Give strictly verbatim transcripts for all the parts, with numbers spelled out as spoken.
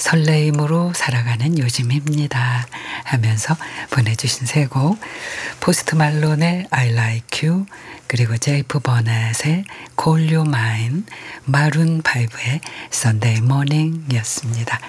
설레임으로 살아가는 요즘입니다 하면서 보내주신 세 곡, 포스트 말론의 I Like You, 그리고 제이프 버넷의 Call You Mine, 마룬 파이브의 Sunday Morning 이었습니다.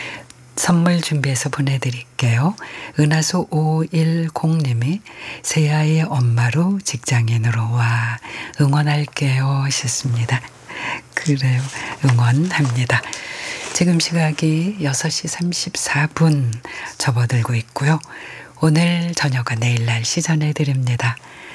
선물 준비해서 보내드릴게요. 은하수 오일공님이 새아이의 엄마로 직장인으로 와 응원할게요 하셨습니다. 그래요. 응원합니다. 지금 시각이 여섯 시 삼십사 분 접어들고 있고요. 오늘 저녁과 내일 날씨 전해드립니다.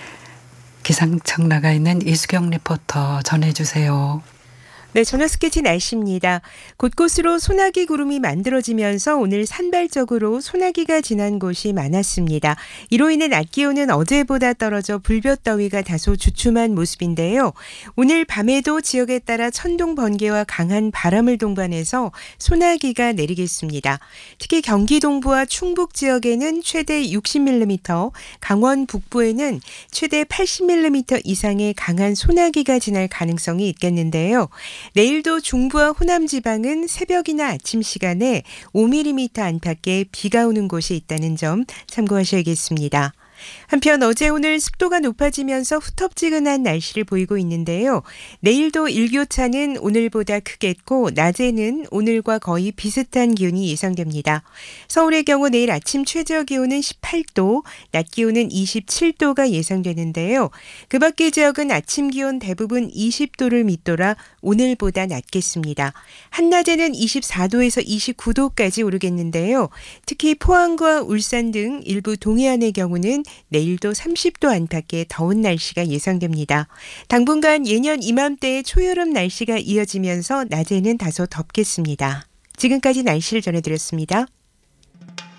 기상청 나가 있는 이수경 리포터 전해주세요. 네, 저녁 스케치 날씨입니다. 곳곳으로 소나기 구름이 만들어지면서 오늘 산발적으로 소나기가 지난 곳이 많았습니다. 이로 인해 낮 기온은 어제보다 떨어져 불볕더위가 다소 주춤한 모습인데요. 오늘 밤에도 지역에 따라 천둥, 번개와 강한 바람을 동반해서 소나기가 내리겠습니다. 특히 경기 동부와 충북 지역에는 최대 육십 밀리미터, 강원 북부에는 최대 팔십 밀리미터 이상의 강한 소나기가 지날 가능성이 있겠는데요. 내일도 중부와 호남 지방은 새벽이나 아침 시간에 오 밀리미터 안팎의 비가 오는 곳이 있다는 점 참고하셔야겠습니다. 한편 어제 오늘 습도가 높아지면서 후텁지근한 날씨를 보이고 있는데요. 내일도 일교차는 오늘보다 크겠고 낮에는 오늘과 거의 비슷한 기온이 예상됩니다. 서울의 경우 내일 아침 최저 기온은 십팔 도, 낮 기온은 이십칠 도가 예상되는데요. 그 밖의 지역은 아침 기온 대부분 이십 도를 밑돌아 오늘보다 낮겠습니다. 한낮에는 이십사 도에서 이십구 도까지 오르겠는데요. 특히 포항과 울산 등 일부 동해안의 경우는 내일도 삼십 도 안팎의 더운 날씨가 예상됩니다. 당분간 예년 이맘때의 초여름 날씨가 이어지면서 낮에는 다소 덥겠습니다. 지금까지 날씨를 전해드렸습니다.